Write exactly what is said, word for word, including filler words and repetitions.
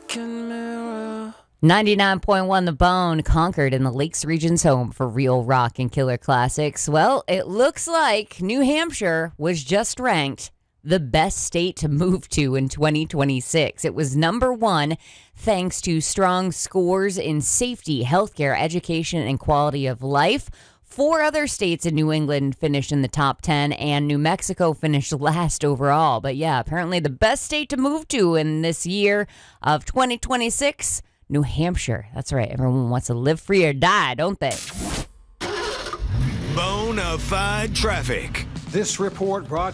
ninety-nine point one The Bone, Concord in the Lakes region's home for real rock and killer classics. Well, it looks like New Hampshire was just ranked the best state to move to in twenty twenty-six. It was number one thanks to strong scores in safety, healthcare, education, and quality of life. Four other states in New England finished in the top ten, and New Mexico finished last overall. But yeah, apparently the best state to move to in this year of twenty twenty-six, New Hampshire. That's right. Everyone wants to live free or die, don't they? Bonafide traffic. This report brought